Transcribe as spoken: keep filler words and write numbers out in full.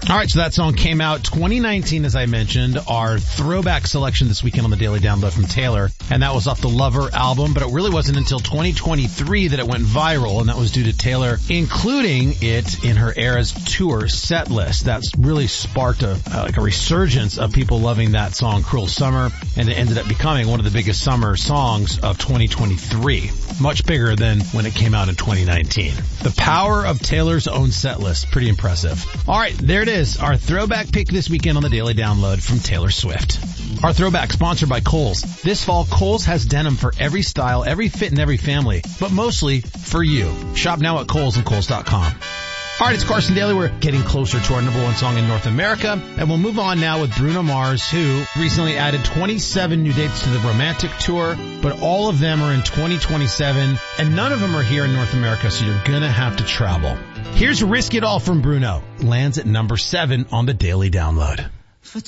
All right, so that song came out twenty nineteen, as I mentioned, our throwback selection this weekend on the Daily Download from Taylor, and that was off the Lover album, but it really wasn't until twenty twenty-three that it went viral, and that was due to Taylor including it in her Eras tour set list. That's really sparked a uh, like a resurgence of people loving that song, Cruel Summer, and it ended up becoming one of the biggest summer songs of twenty twenty-three. Much bigger than when it came out in twenty nineteen. The power of Taylor's own set list. Pretty impressive. All right, there it is. Our throwback pick this weekend on the Daily Download from Taylor Swift. Our throwback sponsored by Kohl's. This fall, Kohl's has denim for every style, every fit, and every family, but mostly for you. Shop now at Kohl's and Kohl's dot com. All right, it's Carson Daly. We're getting closer to our number one song in North America, and we'll move on now with Bruno Mars, who recently added twenty-seven new dates to the Romantic Tour, but all of them are in twenty twenty-seven, and none of them are here in North America, so you're gonna have to travel. Here's Risk It All from Bruno. Lands at number seven on the Daily Download.